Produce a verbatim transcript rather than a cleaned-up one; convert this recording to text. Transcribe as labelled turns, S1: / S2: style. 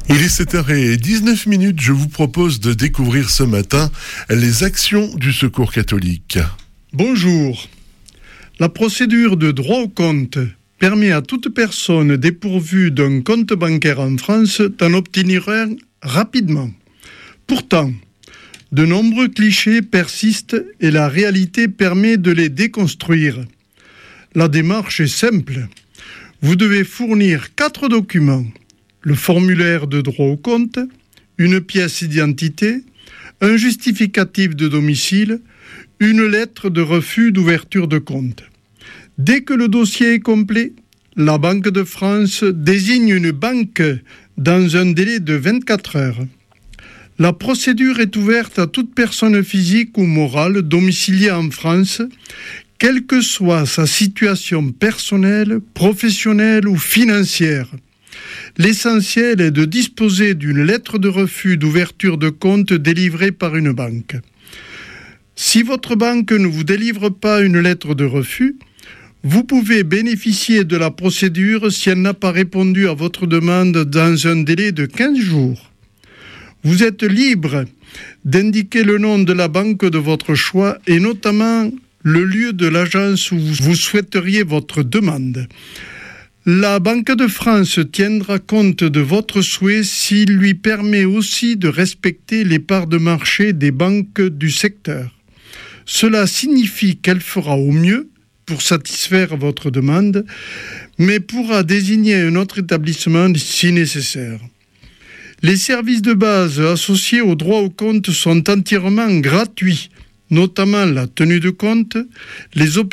S1: Il est sept heures dix-neuf minutes. Je vous propose de découvrir ce matin les actions du Secours catholique.
S2: Bonjour. La procédure de droit au compte permet à toute personne dépourvue d'un compte bancaire en France d'en obtenir un rapidement. Pourtant, de nombreux clichés persistent et la réalité permet de les déconstruire. La démarche est simple. Vous devez fournir quatre documents. Le formulaire de droit au compte, une pièce d'identité, un justificatif de domicile, une lettre de refus d'ouverture de compte. Dès que le dossier est complet, la Banque de France désigne une banque dans un délai de vingt-quatre heures. La procédure est ouverte à toute personne physique ou morale domiciliée en France, quelle que soit sa situation personnelle, professionnelle ou financière. L'essentiel est de disposer d'une lettre de refus d'ouverture de compte délivrée par une banque. Si votre banque ne vous délivre pas une lettre de refus, vous pouvez bénéficier de la procédure si elle n'a pas répondu à votre demande dans un délai de quinze jours. Vous êtes libre d'indiquer le nom de la banque de votre choix et notamment le lieu de l'agence où vous souhaiteriez votre demande. La Banque de France tiendra compte de votre souhait s'il lui permet aussi de respecter les parts de marché des banques du secteur. Cela signifie qu'elle fera au mieux pour satisfaire votre demande, mais pourra désigner un autre établissement si nécessaire. Les services de base associés au droit au compte sont entièrement gratuits, notamment la tenue de compte, les opérations